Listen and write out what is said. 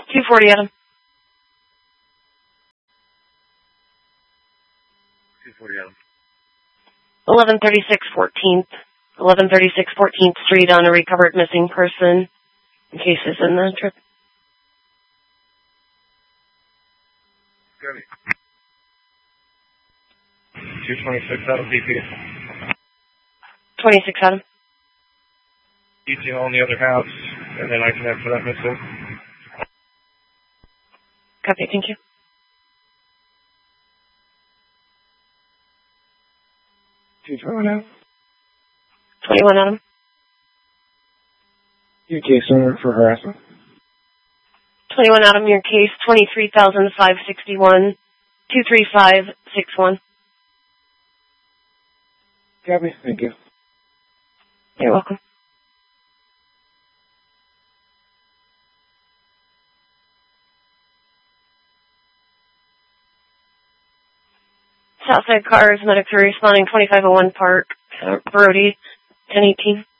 240 Adam. 240 Adam. 1136 14th. 1136 14th Street on a recovered missing person. In case it's in the trip. Good. 226 Adam DP. 26 Adam. Detail on the other house, and then I can have for that missile. Copy, thank you. 221 Adam. 21 Adam. Your case number for harassment. 21 Adam, your case 23,561 23561. Copy, thank you. You're welcome. Southside cars, medics are responding 2501 Park, Brody, 1018.